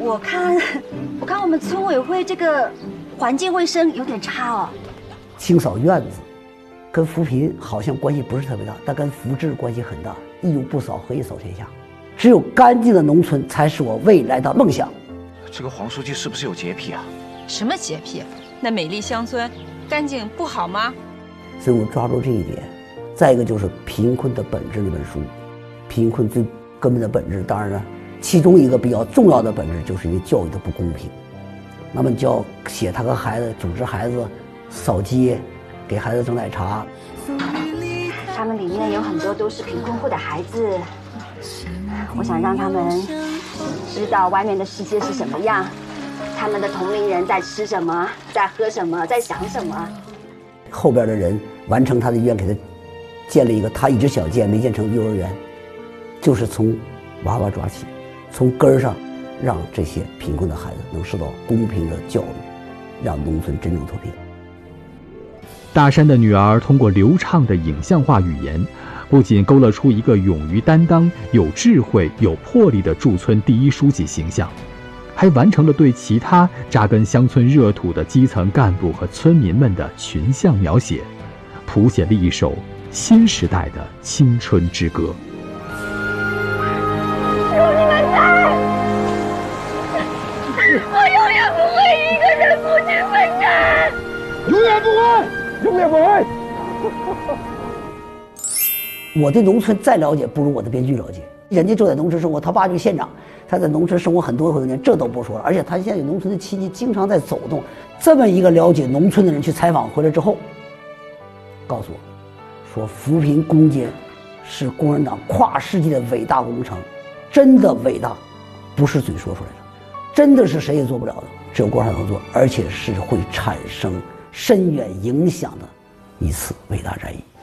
我看我们村委会这个环境卫生有点差哦。 清扫院子，跟扶贫好像关系不是特别大，但跟福祉关系很大。一屋不扫，何以扫天下？只有干净的农村才是我未来的梦想。 这个黄书记是不是有洁癖啊？ 什么洁癖？那美丽乡村，干净不好吗？ 所以我抓住这一点。再一个就是《贫困的本质》那本书，贫困最根本的本质，当然了，其中一个比较重要的本质就是因为教育的不公平。那么就要写他和孩子组织孩子扫街，给孩子蒸奶茶。 他们里面有很多都是贫困户的孩子，我想让他们知道外面的世界是什么样，他们的同龄人在吃什么，在喝什么，在想什么。 后边的人完成他的愿，给他建了一个他一直想建没建成幼儿园，就是从娃娃抓起，从根儿上让这些贫困的孩子能受到公平的教育，让农村真正脱贫。 大山的女儿通过流畅的影像化语言，不仅勾勒出一个勇于担当、有智慧、有魄力的驻村第一书记形象，还完成了对其他扎根乡村热土的基层干部和村民们的群像描写，谱写了一首新时代的青春之歌。 有你们在，我永远不会一个人孤军奋战， 永远不会，永远不会。 我对农村再了解不如我的编剧了解。人家就在农村生活，他爸就是县长，他在农村生活很多年，这都不说了。而且他现在有农村的亲戚，经常在走动。这么一个了解农村的人去采访回来之后，告诉我，说扶贫攻坚是共产党跨世纪的伟大工程，真的伟大，不是嘴说出来的，真的是谁也做不了的，只有共产党做，而且是会产生深远影响的一次伟大战役。